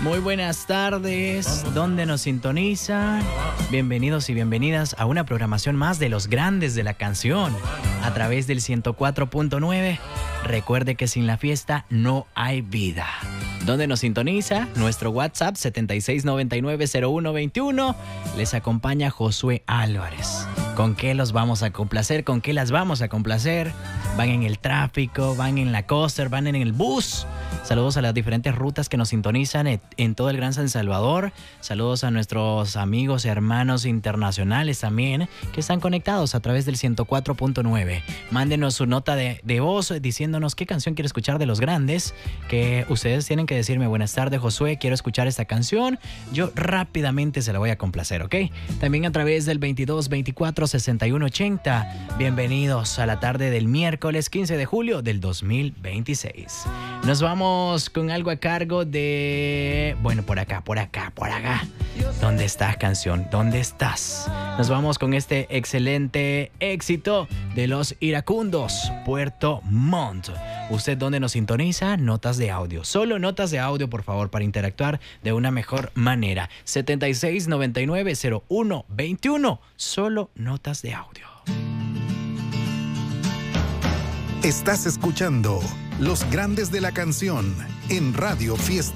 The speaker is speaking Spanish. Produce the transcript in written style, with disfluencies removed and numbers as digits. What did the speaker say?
Muy buenas tardes, ¿dónde nos sintonizan? Bienvenidos y bienvenidas a una programación más de los grandes de la canción a través del 104.9. Recuerde que sin la fiesta no hay vida. ¿Dónde nos sintoniza? Nuestro WhatsApp 76990121. Les acompaña Josué Álvarez. ¿Con qué los vamos a complacer? ¿Con qué las vamos a complacer? Van en el tráfico, van en la coaster, van en el bus. Saludos a las diferentes rutas que nos sintonizan en todo el Gran San Salvador. Saludos a nuestros amigos y hermanos internacionales también que están conectados a través del 104.9. Mándenos su nota de voz diciéndonos qué canción quiere escuchar de los grandes. Que ustedes tienen que decirme: buenas tardes, Josué, quiero escuchar esta canción. Yo rápidamente se la voy a complacer, ¿ok? También a través del 2224-6180. Bienvenidos a la tarde del miércoles 15 de julio del 2026. Nos vamos con algo a cargo de... Bueno, por acá. ¿Dónde estás, canción? ¿Dónde estás? Nos vamos con este excelente éxito de los iracundos, Puerto Montt. ¿Usted dónde nos sintoniza? Notas de audio. Solo notas de audio, por favor, para interactuar de una mejor manera. 76990121. Solo notas de audio. Estás escuchando Los Grandes de la Canción en Radio Fiesta.